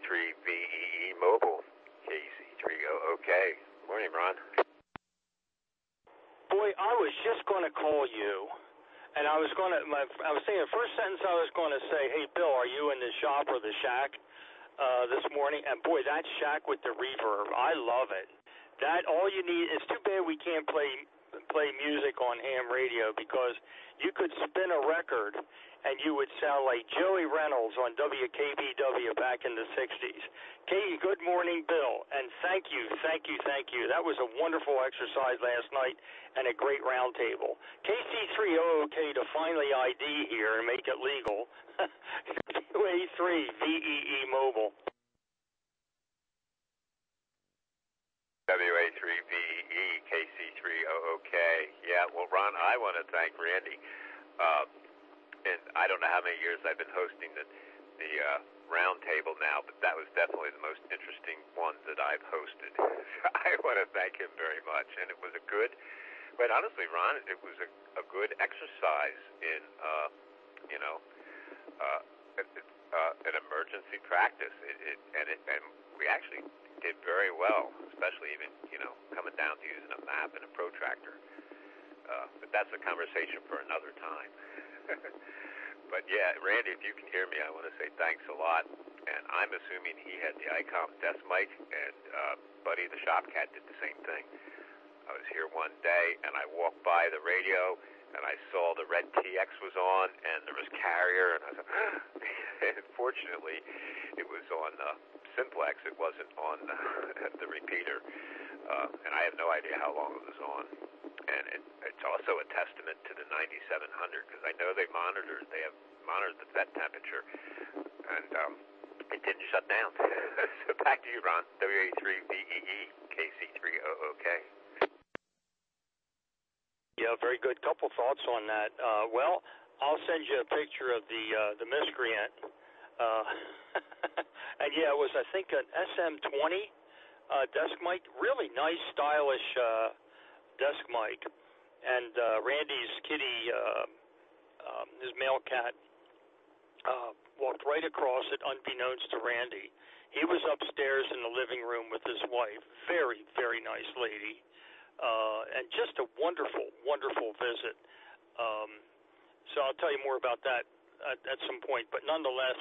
WA3VEE Mobile, KC3OOK. Morning, Ron. Boy, I was just going to call you, and I was saying the first sentence I was going to say, hey, Bill, are you in the shop or the shack this morning? And boy, that shack with the reverb, I love it. That all you need. It's too bad we can't play music on ham radio, because you could spin a record and you would sound like Joey Reynolds on WKBW back in the 60s. Katie, good morning, Bill, and thank you. That was a wonderful exercise last night and a great round table. KC3OOK to finally ID here and make it legal. WA3VEE Mobile. WA3VEE, KC3OOK. Yeah, well, Ron, I want to thank Randy. And I don't know how many years I've been hosting the round table now, but that was definitely the most interesting one that I've hosted. I want to thank him very much. And it was a good, but honestly, Ron, it was a good exercise in, an emergency practice. And we actually did very well, especially even, coming down to using a map and a protractor. But that's a conversation for another time. But yeah, Randy, if you can hear me, I want to say thanks a lot. And I'm assuming he had the ICOM desk mic, and Buddy the Shop Cat did the same thing. I was here one day, and I walked by the radio, and I saw the red TX was on, and there was Carrier, and I was and fortunately, it was on Simplex. It wasn't on the repeater. And I have no idea how long it was on. And it's also a testament to the 9700, because I know they have monitored the set temperature, and it didn't shut down. So back to you, Ron. WA3VEE, KC3OOK. Yeah, very good. Couple thoughts on that. Well, I'll send you a picture of the miscreant. And yeah, it was, I think, an SM20 desk mic. Really nice, stylish desk mic. And Randy's kitty, his male cat, walked right across it unbeknownst to Randy. He was upstairs in the living room with his wife. Very, very nice lady. And just a wonderful, wonderful visit. So I'll tell you more about that at some point. But nonetheless,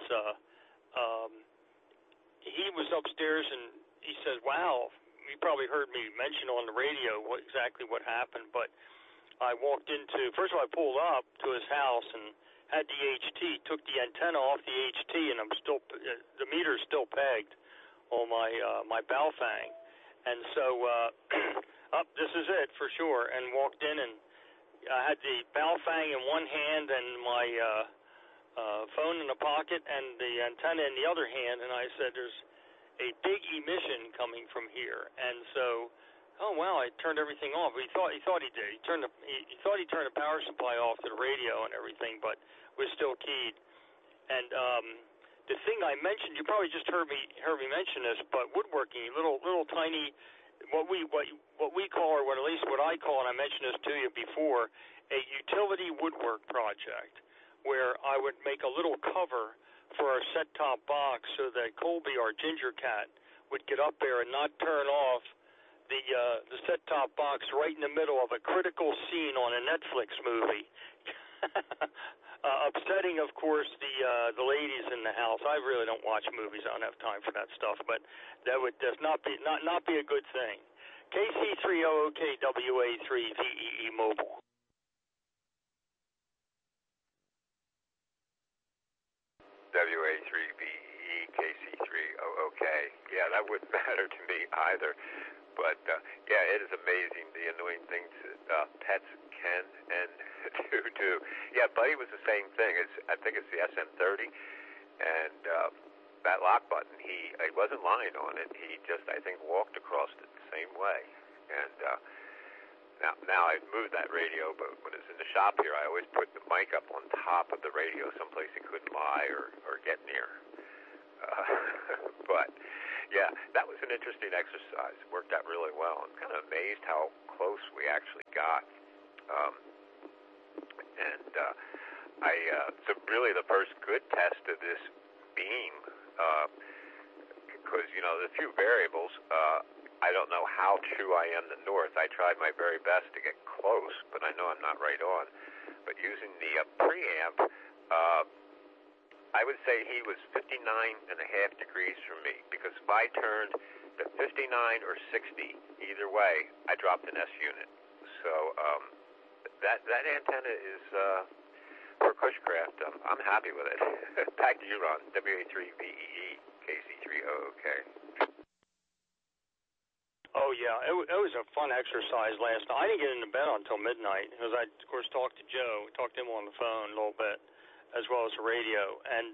he was upstairs and he said, wow, you probably heard me mention on the radio exactly what happened. But I walked into, first of all, I pulled up to his house and had the HT, took the antenna off the HT, and the meter's still pegged on my Baofeng. And so, this is it for sure. And walked in, and I had the Baofeng in one hand and my phone in the pocket and the antenna in the other hand. And I said, there's a big emission coming from here. And so, oh wow, I turned everything off. He thought he did. He thought he turned the power supply off to the radio and everything, but was still keyed. And the thing I mentioned, you probably just heard me mention this, but woodworking, little tiny, what we call, or at least what I call, and I mentioned this to you before, a utility woodwork project, where I would make a little cover for our set-top box so that Colby, our ginger cat, would get up there and not turn off the set-top box right in the middle of a critical scene on a Netflix movie. Upsetting, of course, the ladies in the house. I really don't watch movies. I don't have time for that stuff, but that would just not be a good thing. KC3OOK WA3VEE Mobile. WA3VEE KC3OOK. Yeah, that wouldn't matter to me either. But, yeah, it is amazing the annoying things that pets can and do. Yeah, Buddy was the same thing. I think it's the SM30. And that lock button, he wasn't lying on it. He just, I think, walked across it the same way. And now I've moved that radio, but when it's in the shop here, I always put the mic up on top of the radio, someplace it couldn't lie or get near. But, yeah, that was an interesting exercise. It worked out really well. I'm kind of amazed how close we actually got. So really the first good test of this beam because, there's a few variables. I don't know how true I am to north. I tried my very best to get close, but I know I'm not right on. But using the preamp, I would say he was 59.5 degrees from me, because if I turned to 59 or 60, either way, I dropped an S unit. So that antenna is, for Cushcraft, I'm happy with it. Back to you, Ron. WA3VEE, KC3OOK. Oh, yeah. It was a fun exercise last night. I didn't get into bed until midnight, because I, of course, talked to Joe. Talked to him on the phone a little bit, as well as the radio. And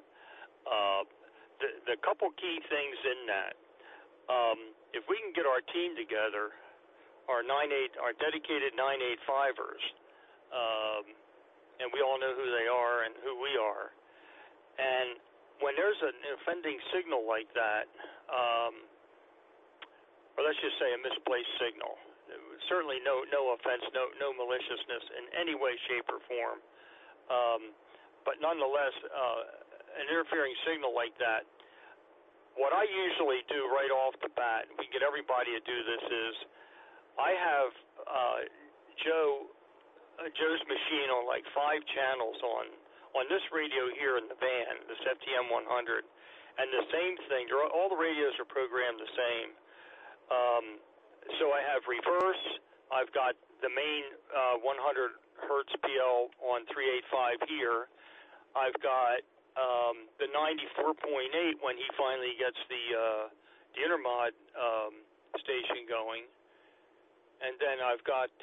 the couple key things in that, if we can get our team together, our dedicated 985ers, and we all know who they are and who we are, and when there's an offending signal like that, or let's just say a misplaced signal, certainly no offense, no maliciousness in any way, shape, or form, but nonetheless, an interfering signal like that, what I usually do right off the bat, we get everybody to do this, is I have Joe's machine on like 5 channels on this radio here in the van, this FTM 100, and the same thing. All the radios are programmed the same. So I have reverse. I've got the main 100 hertz PL on 385 here. I've got the 94.8 when he finally gets the intermod station going, and then I've got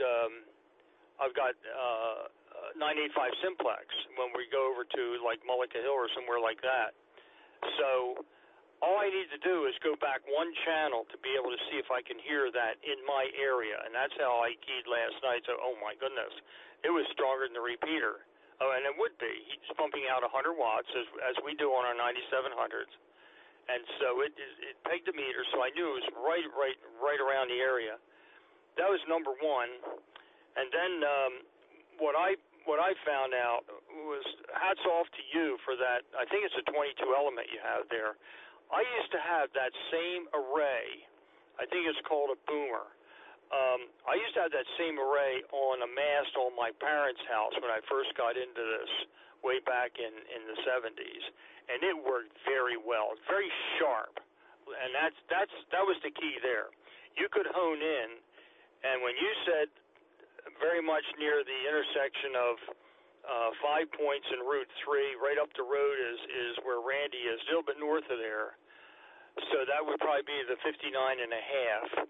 985 simplex when we go over to like Mullica Hill or somewhere like that. So all I need to do is go back one channel to be able to see if I can hear that in my area, and that's how I keyed last night. So, oh my goodness, it was stronger than the repeater. Oh, and it would be. He's pumping out 100 watts as we do on our 9700s, and so it pegged the meter, so I knew it was right around the area. That was number one, and then what I found out was, hats off to you for that. I think it's a 22 element you have there. I used to have that same array. I think it's called a boomer. I used to have that same array on a mast on my parents' house when I first got into this way back in the 70s, and it worked very well, very sharp, and that was the key there. You could hone in, and when you said very much near the intersection of 5 Points and Route 3, right up the road is where Randy is, a little bit north of there. So that would probably be the 59.5.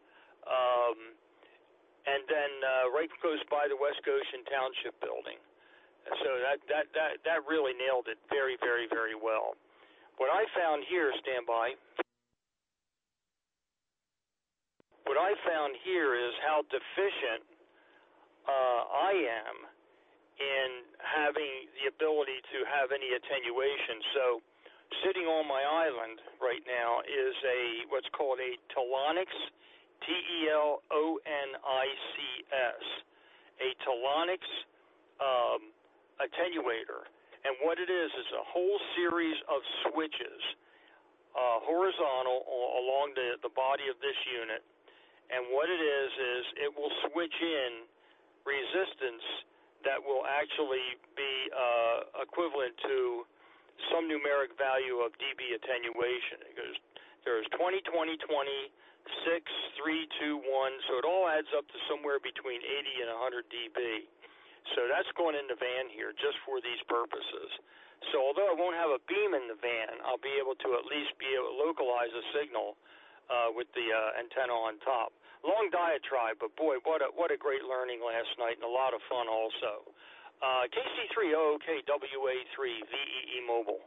And then right close by the West Goshen Township building. So that really nailed it very, very, very well. What I found here, stand by. What I found here is how deficient I am in having the ability to have any attenuation. So sitting on my island right now is what's called a Telonix, Telonics, a Telonix attenuator. And what it is a whole series of switches, horizontal along the body of this unit. And what it is it will switch in resistance that will actually be equivalent to some numeric value of dB attenuation. It goes, there's 20, 20, 20, 6, 3, 2, 1, so it all adds up to somewhere between 80 and 100 dB. So that's going in the van here just for these purposes. So although I won't have a beam in the van, I'll be able to at least be able to localize a signal with the antenna on top. Long diatribe, but boy, what a great learning last night and a lot of fun also. KC3OOK WA3VEE Mobile.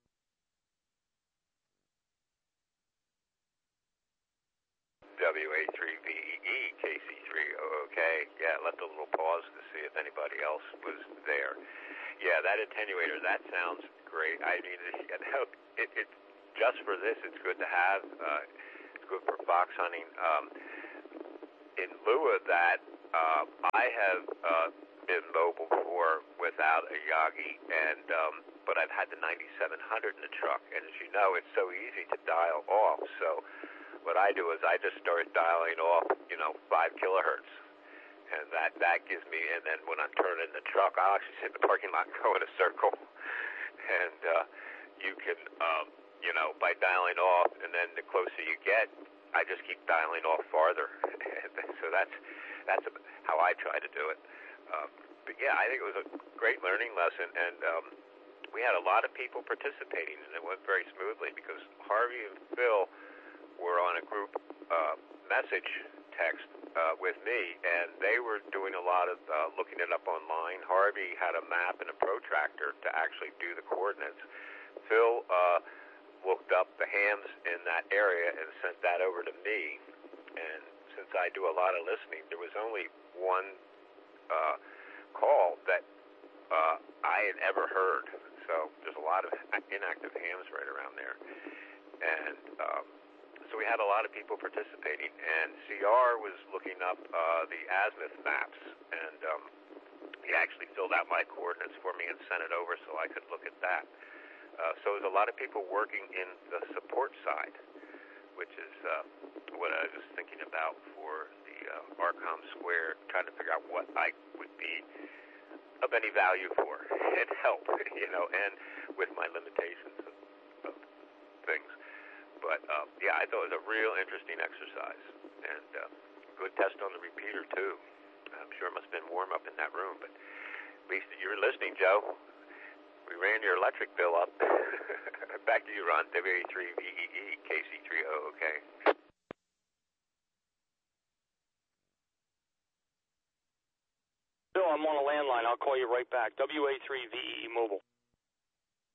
WA3VEE KC3OOK. Yeah, left a little pause to see if anybody else was there. Yeah, that attenuator, that sounds great. I mean, it just for this, it's good to have. It's good for fox hunting. In lieu of that, I have been mobile before without a Yagi, and but I've had the 9700 in the truck, and as you know, it's so easy to dial off. So what I do is I just start dialing off, 5 kilohertz, and that gives me. And then when I'm turning the truck, I'll actually sit in the parking lot and go in a circle, and you can, by dialing off, and then the closer you get, I just keep dialing off farther. So that's how I try to do it. But yeah, I think it was a great learning lesson, and we had a lot of people participating, and it went very smoothly because Harvey and Phil were on a group message text with me, and they were doing a lot of looking it up online. Harvey had a map and a protractor to actually do the coordinates. Phil looked up the hams in that area and sent that over to me, and since I do a lot of listening, there was only one call that I had ever heard. So there's a lot of inactive hams right around there. And so we had a lot of people participating. And CR was looking up the azimuth maps. And he actually filled out my coordinates for me and sent it over so I could look at that. So there's a lot of people working in the support side, which is what I was thinking about for the ARCOM Square, trying to figure out what I would be of any value for and help, and with my limitations of things. But, yeah, I thought it was a real interesting exercise, and good test on the repeater, too. I'm sure it must have been warm up in that room, but at least you were listening, Joe. We ran your electric bill up. Back to you, Ron. WA3VEE, KC30OK. Bill, I'm on a landline. I'll call you right back. WA3VEE Mobile.